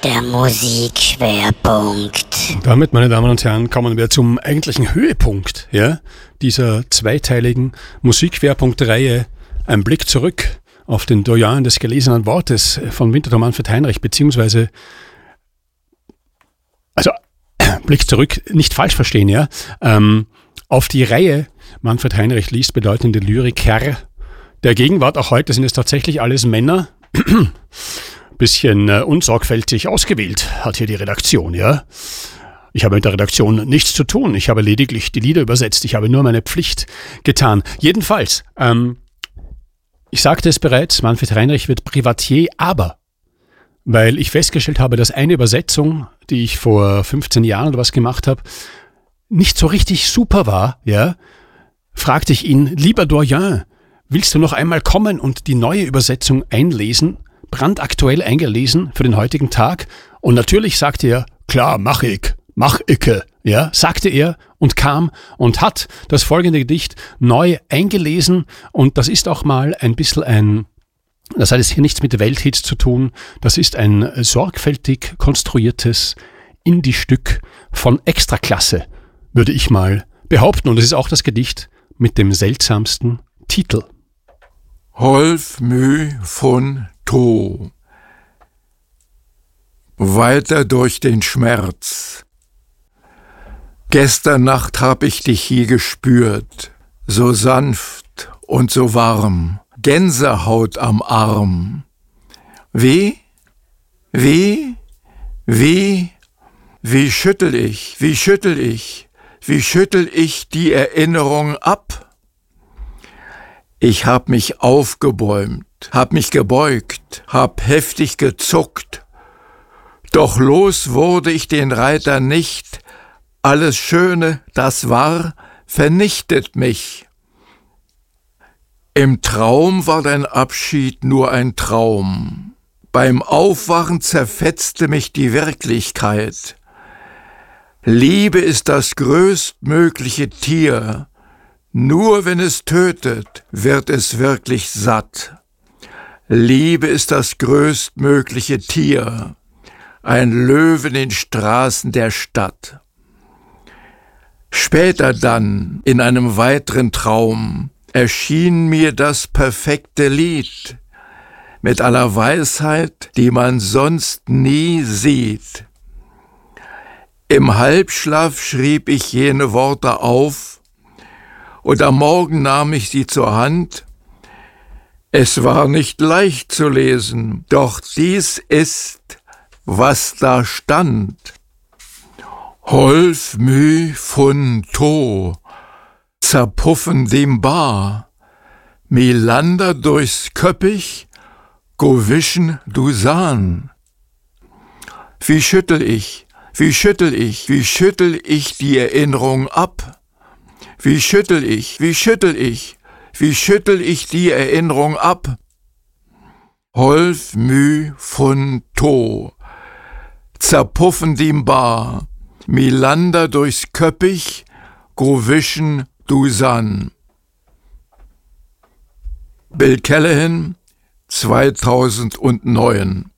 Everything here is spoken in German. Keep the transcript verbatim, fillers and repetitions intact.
Der Musikschwerpunkt. Damit, meine Damen und Herren, kommen wir zum eigentlichen Höhepunkt, ja, dieser zweiteiligen Musikschwerpunktreihe. Ein Blick zurück auf den Doyen des gelesenen Wortes von Winterthur Manfred Heinrich, beziehungsweise, also, Blick zurück, nicht falsch verstehen, ja, ähm, auf die Reihe Manfred Heinrich liest bedeutende Lyriker der Gegenwart. Auch heute sind es tatsächlich alles Männer. Bisschen äh, unsorgfältig ausgewählt hat hier die Redaktion, ja. Ich habe mit der Redaktion nichts zu tun. Ich habe lediglich die Lieder übersetzt. Ich habe nur meine Pflicht getan. Jedenfalls, ähm, ich sagte es bereits, Manfred Heinrich wird Privatier, aber weil ich festgestellt habe, dass eine Übersetzung, die ich vor fünfzehn Jahren oder was gemacht habe, nicht so richtig super war, ja, fragte ich ihn, lieber Doyen, willst du noch einmal kommen und die neue Übersetzung einlesen? Brandaktuell eingelesen für den heutigen Tag. Und natürlich sagte er, klar, mach ich, mach ich, ja, sagte er und kam und hat das folgende Gedicht neu eingelesen. Und das ist auch mal ein bisschen ein, das hat jetzt hier nichts mit Welthits zu tun, das ist ein sorgfältig konstruiertes Indie-Stück von Extraklasse, würde ich mal behaupten. Und es ist auch das Gedicht mit dem seltsamsten Titel. Holf Mü von To. Weiter durch den Schmerz. Gestern Nacht hab ich dich hier gespürt, so sanft und so warm, Gänsehaut am Arm. Wie, wie, wie, wie schüttel ich, wie schüttel ich, wie schüttel ich die Erinnerung ab? Ich hab mich aufgebäumt, hab mich gebeugt, hab heftig gezuckt. Doch los wurde ich den Reiter nicht, alles Schöne, das war, vernichtet mich. Im Traum war dein Abschied nur ein Traum. Beim Aufwachen zerfetzte mich die Wirklichkeit. Liebe ist das größtmögliche Tier. Nur wenn es tötet, wird es wirklich satt. Liebe ist das größtmögliche Tier, ein Löwe in den Straßen der Stadt. Später dann, in einem weiteren Traum, erschien mir das perfekte Lied, mit aller Weisheit, die man sonst nie sieht. Im Halbschlaf schrieb ich jene Worte auf, und am Morgen nahm ich sie zur Hand. Es war nicht leicht zu lesen, doch dies ist, was da stand. Holf Mü von To, zerpuffen dem Bar, Melander durchs Köppich, go wischen du Sahn. Wie schüttel ich, wie schüttel ich, wie schüttel ich die Erinnerung ab? Wie schüttel ich, wie schüttel ich, wie schüttel ich die Erinnerung ab? Holf Mü von To, zerpuffen dem Bar, Melander durchs Köppich, go wischen du San. Bill Callahan, zweitausendneun.